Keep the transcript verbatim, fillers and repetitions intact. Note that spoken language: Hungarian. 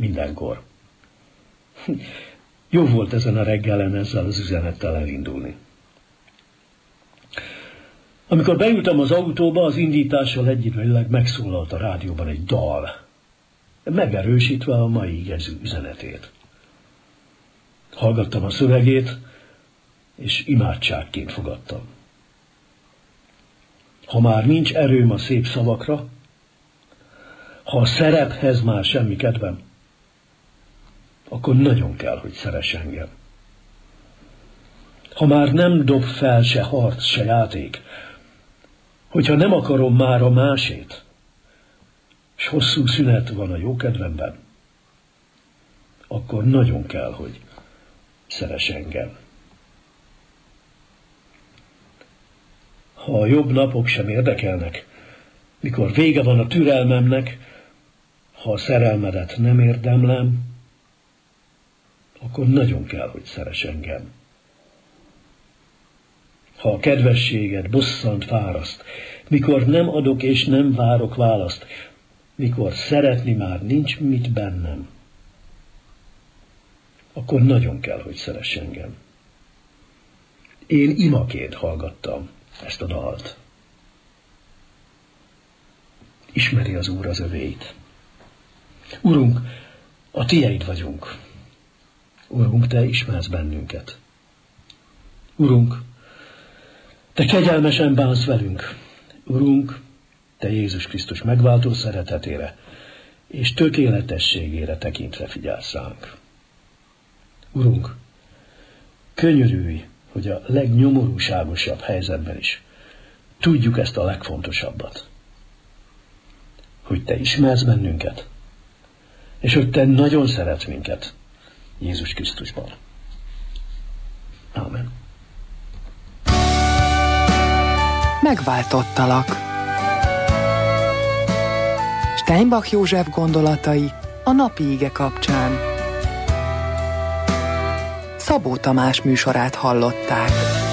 mindenkor. Jó volt ezen a reggelen ezzel az üzenettel elindulni. Amikor beültem az autóba, az indítással egyidejűleg megszólalt a rádióban egy dal, megerősítve a mai igező üzenetét. Hallgattam a szövegét, és imádságként fogadtam. Ha már nincs erőm a szép szavakra, ha a szerephez már semmi kedvem, akkor nagyon kell, hogy szeress engem. Ha már nem dob fel se harc, se játék, hogyha nem akarom már a másét, s hosszú szünet van a jókedvemben, akkor nagyon kell, hogy szeress engem. Ha a jobb napok sem érdekelnek, mikor vége van a türelmemnek, ha a szerelmedet nem érdemlem, akkor nagyon kell, hogy szeress engem. Ha a kedvességed bosszant, fáraszt, mikor nem adok és nem várok választ, mikor szeretni már nincs mit bennem, akkor nagyon kell, hogy szeress engem. Én imaként hallgattam ezt a dalt. Ismeri az Úr az övéit. Urunk, a tieid vagyunk. Urunk, te ismersz bennünket. Urunk, te kegyelmesen bánsz velünk. Urunk, te Jézus Krisztus megváltó szeretetére és tökéletességére tekintve figyelsz ránk. Urunk, könyörülj, hogy a legnyomorúságosabb helyzetben is tudjuk ezt a legfontosabbat, hogy te ismersz bennünket, és hogy te nagyon szeretsz minket Jézus Krisztusban. Ámen. Megváltottalak. Steinbach József gondolatai a napi ige kapcsán. Szabó Tamás műsorát hallották.